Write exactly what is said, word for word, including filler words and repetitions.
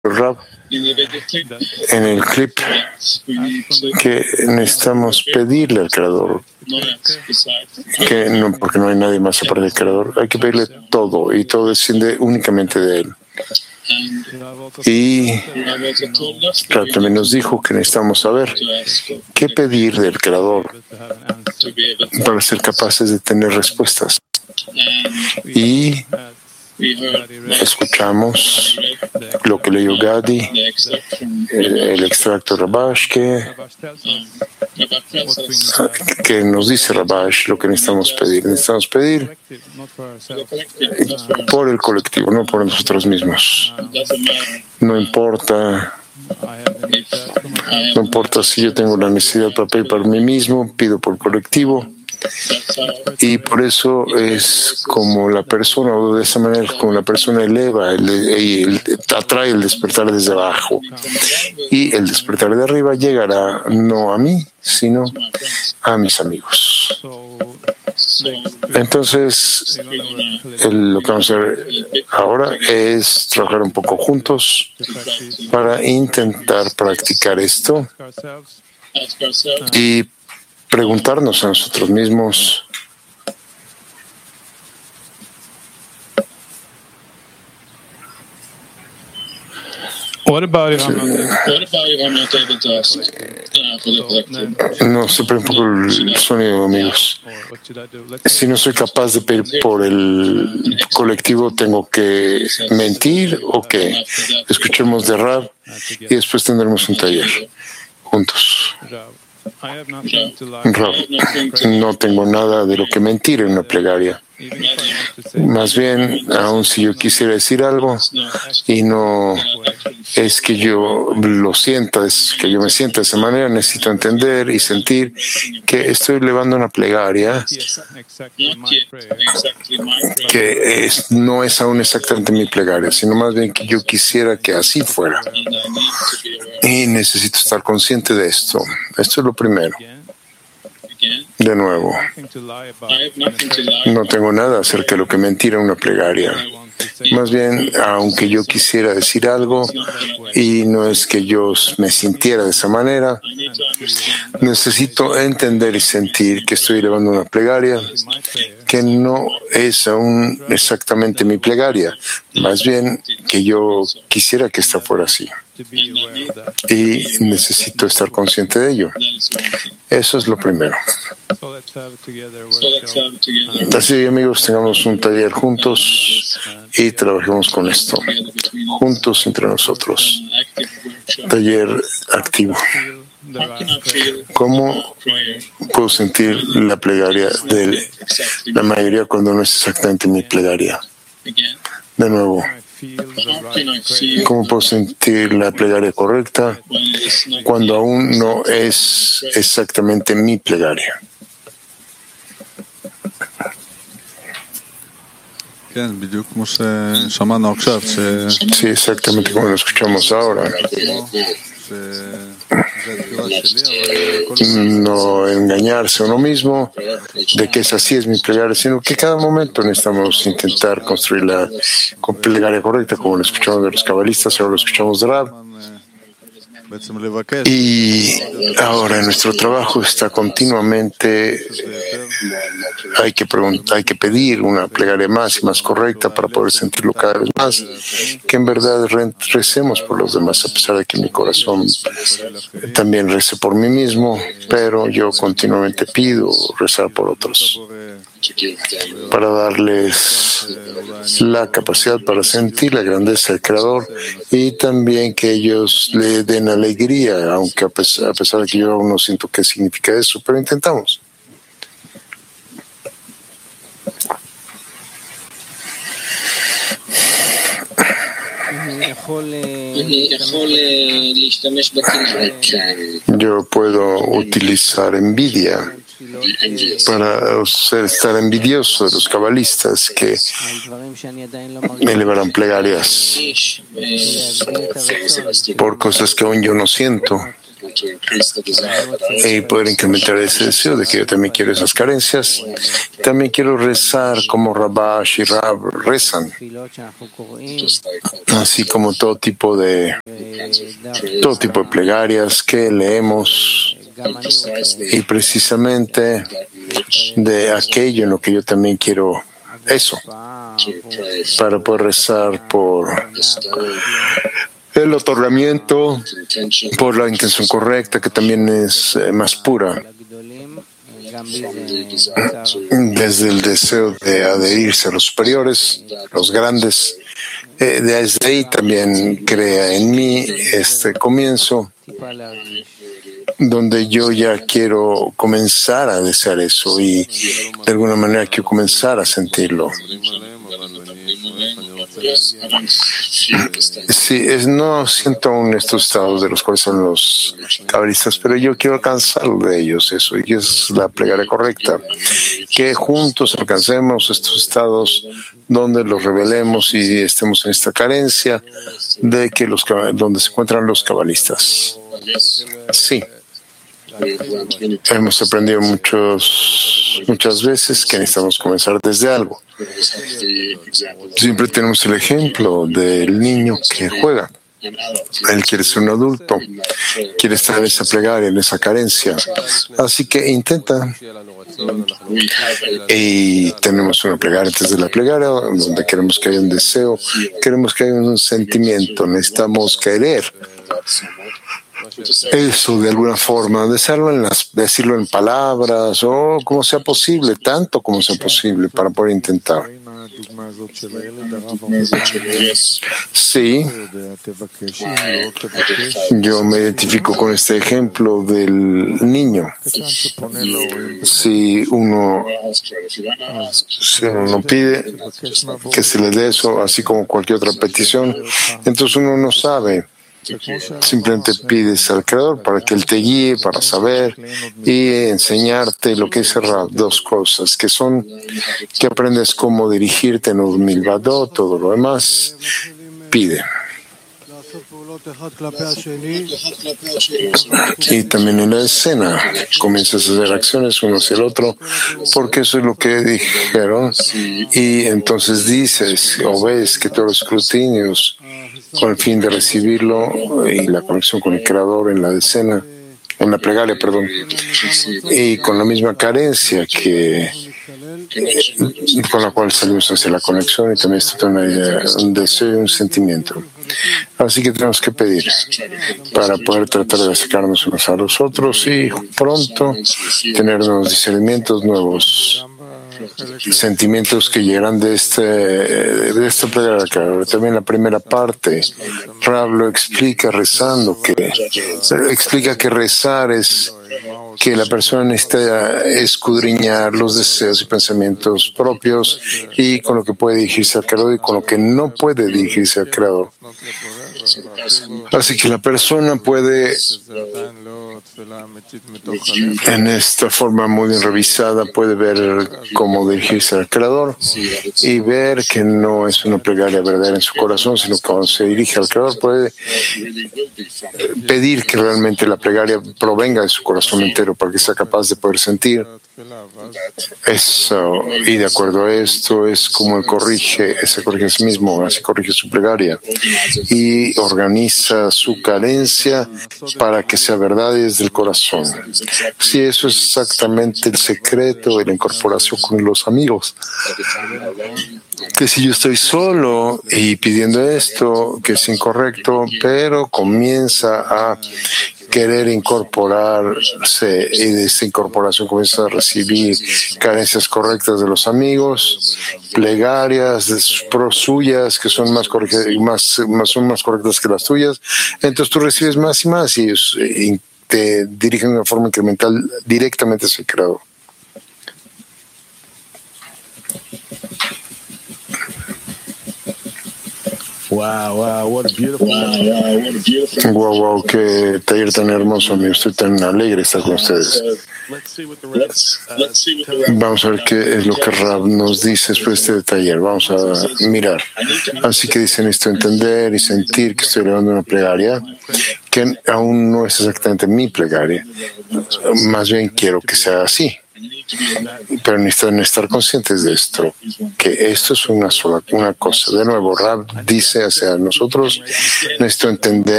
Rab, en el clip, que necesitamos pedirle al Creador, que no, porque no hay nadie más aparte del Creador, hay que pedirle todo, y todo desciende únicamente de Él. Y Rab también nos dijo que necesitamos saber qué pedir del Creador para ser capaces de tener respuestas. Y escuchamos lo que leyó Gadi, el, el extracto Rabash, que, que nos dice Rabash lo que necesitamos pedir. Necesitamos pedir por el colectivo, no por nosotros mismos. No importa. No importa si yo tengo la necesidad para pedir para mí mismo, pido por el colectivo. Y por eso es como la persona, o de esa manera es como la persona eleva el, el, el, atrae el despertar desde abajo, y el despertar de arriba llegará no a mí, sino a mis amigos. Entonces, el, lo que vamos a hacer ahora es trabajar un poco juntos para intentar practicar esto y preguntarnos a nosotros mismos no se un poco el sonido, amigos. Si no soy capaz de pedir por el colectivo, ¿tengo que mentir o qué? Escuchemos de Rab y después tendremos un taller juntos. Rab, no tengo nada de lo que mentir en una plegaria. Más bien, aun si yo quisiera decir algo y no es que yo lo sienta, es que yo me sienta de esa manera, necesito entender y sentir que estoy elevando una plegaria que es, no es aún exactamente mi plegaria, sino más bien que yo quisiera que así fuera. Y necesito estar consciente de esto. Esto es lo primero. De nuevo, no tengo nada acerca de lo que mentir en una plegaria. Más bien, aunque yo quisiera decir algo y no es que yo me sintiera de esa manera, necesito entender y sentir que estoy elevando una plegaria que no es aún exactamente mi plegaria, más bien que yo quisiera que esta fuera así. Y necesito estar consciente de ello. Eso es lo primero. Así, amigos, tengamos un taller juntos y trabajemos con esto, juntos entre nosotros. Taller activo. ¿Cómo puedo sentir la plegaria de la mayoría cuando no es exactamente mi plegaria? De nuevo, ¿cómo puedo sentir la plegaria correcta cuando aún no es exactamente mi plegaria? Sí, exactamente como lo escuchamos ahora. No engañarse a uno mismo de que es así es mi plegaria, sino que cada momento necesitamos intentar construir la plegaria correcta, como lo escuchamos de los cabalistas, ahora lo escuchamos de Rab. Y ahora nuestro trabajo está continuamente, hay que preguntar, hay que pedir una plegaria más y más correcta para poder sentirlo cada vez más, que en verdad recemos por los demás, a pesar de que mi corazón también rece por mí mismo, pero yo continuamente pido rezar por otros, para darles la capacidad para sentir la grandeza del Creador y también que ellos le den alegría, aunque a pesar, a pesar de que yo aún no siento qué significa eso, pero intentamos. Yo puedo utilizar envidia para estar envidioso de los cabalistas que elevarán plegarias por cosas que aún yo no siento y poder incrementar ese deseo de que yo también quiero esas carencias. También quiero rezar como Rabash y Rab rezan, así como todo tipo de todo tipo de plegarias que leemos, y precisamente de aquello en lo que yo también quiero eso, para poder rezar por el otorgamiento, por la intención correcta, que también es eh, más pura, desde el deseo de adherirse a los superiores, los grandes. Eh, desde ahí también crea en mí este comienzo, donde yo ya quiero comenzar a desear eso y de alguna manera quiero comenzar a sentirlo. Sí, es, no siento aún estos estados de los cuales son los cabalistas, pero yo quiero alcanzar de ellos eso, y es la plegaria correcta, que juntos alcancemos estos estados donde los revelemos y estemos en esta carencia de que los donde se encuentran los cabalistas. Sí. Hemos aprendido muchos, muchas veces que necesitamos comenzar desde algo. Siempre tenemos el ejemplo del niño que juega. Él quiere ser un adulto, quiere estar en esa plegaria, en esa carencia. Así que intenta. Y tenemos una plegaria antes de la plegaria, donde queremos que haya un deseo, queremos que haya un sentimiento, necesitamos querer eso de alguna forma, decirlo en, las, decirlo en palabras o como sea posible, tanto como sea posible, para poder intentar. Sí, yo me identifico con este ejemplo del niño. Si uno, si uno no pide que se le dé eso, así como cualquier otra petición, entonces uno no sabe. Simplemente pides al Creador para que Él te guíe, para saber y enseñarte lo que es Rab, dos cosas, que son que aprendes cómo dirigirte en un milvadot, todo lo demás, pide. Y también en la escena comienzas a hacer acciones uno hacia el otro, porque eso es lo que dijeron, y entonces dices o ves que todos los escrutinios con el fin de recibirlo y la conexión con el Creador en la escena, en la plegaria, perdón, y con la misma carencia que con la cual salimos hacia la conexión, y también esto una idea, un deseo y un sentimiento. Así que tenemos que pedir para poder tratar de acercarnos unos a los otros y pronto tener nuevos discernimientos, nuevos sentimientos que llegarán de este de esta plegaria. También la primera parte, Rab lo explica rezando, que explica que rezar es que la persona necesita escudriñar los deseos y pensamientos propios y con lo que puede dirigirse al Creador y con lo que no puede dirigirse al Creador. Así que la persona puede, en esta forma muy bien revisada, puede ver cómo dirigirse al Creador y ver que no es una plegaria verdadera en su corazón, sino que cuando se dirige al Creador puede pedir que realmente la plegaria provenga de su corazón entero para que sea capaz de poder sentir eso. Y de acuerdo a esto es como él corrige, se corrige a sí mismo, así corrige su plegaria y organiza su carencia para que sea verdad desde el corazón. Sí, eso es exactamente el secreto de la incorporación con los amigos. Que si yo estoy solo y pidiendo esto, que es incorrecto, pero comienza a querer incorporarse y de esa incorporación comienza a recibir carencias correctas de los amigos, plegarias suyas que son más, más, más, son más correctas que las tuyas, entonces tú recibes más y más y ellos te dirigen de una forma incremental directamente hacia el Creador. Wow, wow, what a beautiful. Wow, wow, what a beautiful. Wow, wow, qué taller tan hermoso, amigo. Estoy tan alegre de estar con ustedes. Vamos a ver qué es lo que Rab nos dice después de este taller. Vamos a mirar. Así que dicen esto, entender y sentir que estoy elevando una plegaria que aún no es exactamente mi plegaria. Más bien quiero que sea así. Pero necesitan estar conscientes de esto, que esto es una sola una cosa. De nuevo, Rab dice hacia nosotros, necesito entender